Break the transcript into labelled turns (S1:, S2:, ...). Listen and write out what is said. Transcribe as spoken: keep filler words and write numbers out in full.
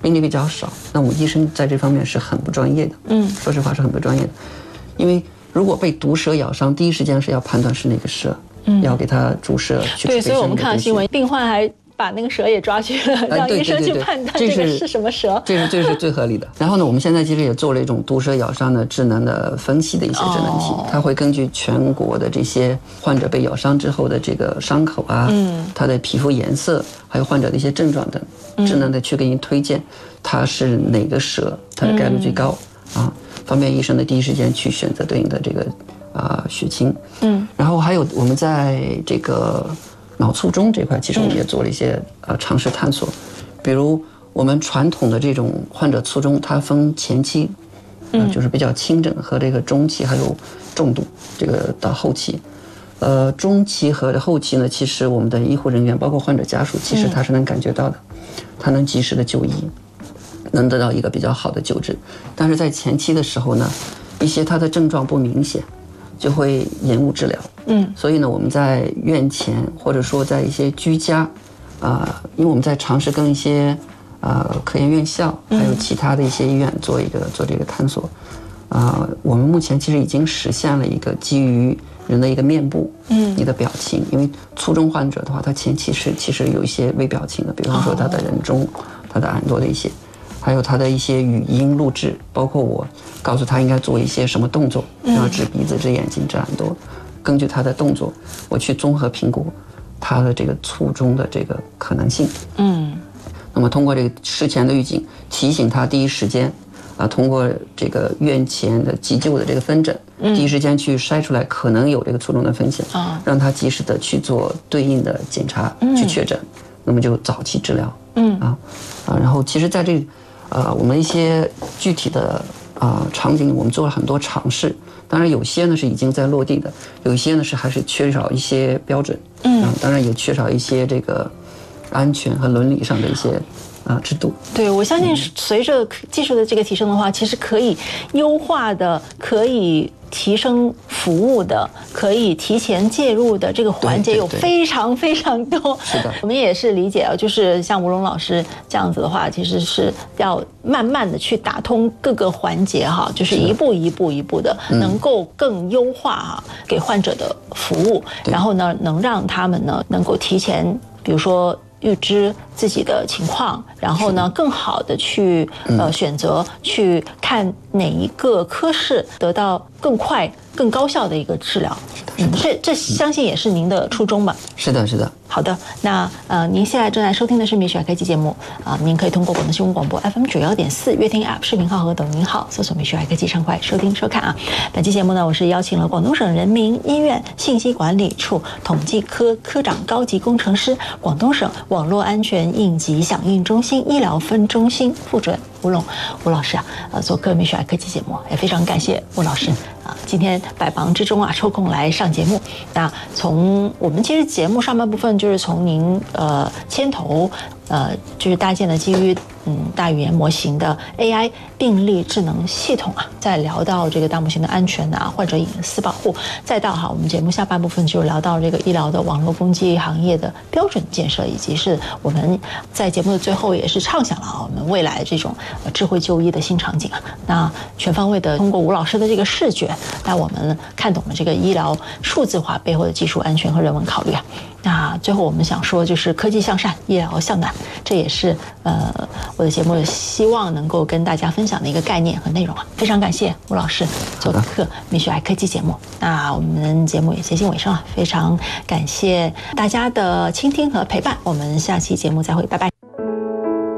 S1: 病例比较少，那我们医生在这方面是很不专业的。嗯，说实话是很不专业的，因为如果被毒蛇咬伤，第一时间是要判断是哪个蛇，嗯，要给他注射去。
S2: 对，所以我们看到新闻，病患还把那个蛇也抓去了，让医生去判断这个是什么蛇。
S1: 这是这是最合理的。然后呢，我们现在其实也做了一种毒蛇咬伤的智能的分析的一些智能题，它会根据全国的这些患者被咬伤之后的这个伤口啊，嗯，他的皮肤颜色，还有患者的一些症状等，智能的去给你推荐它是哪个蛇，它的概率最高啊，方便医生的第一时间去选择对应的这个啊、呃、血清。嗯，然后还有我们在这个脑卒中这块，其实我们也做了一些呃尝试探索，比如我们传统的这种患者卒中，它分前期，嗯、呃，就是比较轻症和这个中期还有重度，这个到后期，呃，中期和后期呢，其实我们的医护人员包括患者家属，其实他是能感觉到的，他能及时的就医，能得到一个比较好的救治，但是在前期的时候呢，一些他的症状不明显，就会延误治疗。嗯，所以呢，我们在院前或者说在一些居家，啊、呃，因为我们在尝试跟一些啊、呃、科研院校还有其他的一些医院做一个做这个探索，啊、呃，我们目前其实已经实现了一个基于人的一个面部，嗯，你的表情，因为卒中患者的话，他前期是其实有一些微表情的，比方说他的人中、他的耳朵的一些。还有他的一些语音录制，包括我告诉他应该做一些什么动作，然后指鼻子、指眼睛、指耳朵，根据他的动作，我去综合评估他的这个卒中的这个可能性。嗯，那么通过这个事前的预警，提醒他第一时间，啊，通过这个院前的急救的这个分诊，第一时间去筛出来可能有这个卒中的风险，啊，让他及时的去做对应的检查，去确诊，那么就早期治疗。嗯啊啊，然后其实在这。呃，我们一些具体的啊、呃、场景，我们做了很多尝试。当然，有些呢是已经在落地的，有一些呢是还是缺少一些标准。嗯、呃，当然也缺少一些这个安全和伦理上的一些啊、呃、制度。
S2: 对，我相信随着技术的这个提升的话，其实可以优化的，可以提升服务的，可以提前介入的这个环节有非常非常多。
S1: 是的，
S2: 我们也是理解啊，就是像吴荣老师这样子的话，其实是要慢慢的去打通各个环节哈，就是一步一步一步的，能够更优化哈给患者的服务，然后呢，能让他们呢能够提前，比如说预知自己的情况，然后呢，更好的去呃选择去看哪一个科室得到更快、更高效的一个治疗。嗯，这这相信也是您的初衷吧？
S1: 是的，是的。
S2: 好的，那呃，您现在正在收听的是《米雪儿科技》节目啊、呃，您可以通过广东新闻广播 F M 九幺点四乐听 App 视频号和抖音号搜索“米雪儿科技”，畅快收听收看啊。本期节目呢，我是邀请了广东省人民医院信息管理处统计科科长高级工程师、广东省网络安全应急响应中心医疗分中心副主任吴龙吴老师啊，呃，做客《米雪儿科技》节目，也非常感谢吴老师啊，今天百忙之中啊抽空来上节目。那从我们其实节目上半部分就是从您呃牵头呃就是搭建了基于嗯大语言模型的 A I 病例智能系统啊，再聊到这个大模型的安全啊、患者隐私保护，再到哈我们节目下半部分就聊到这个医疗的网络攻击行业的标准建设，以及是我们在节目的最后也是畅想了啊我们未来这种呃智慧就医的新场景啊。那全方位的通过吴老师的这个视觉，带我们看懂了这个医疗数字化背后的技术安全和人文考虑啊。那最后我们想说，就是科技向善，医疗向南，这也是呃我的节目希望能够跟大家分享的一个概念和内容啊。非常感谢吴老师做客《米雪儿科技》节目。那我们节目也接近尾声了，非常感谢大家的倾听和陪伴，我们下期节目再会，拜拜。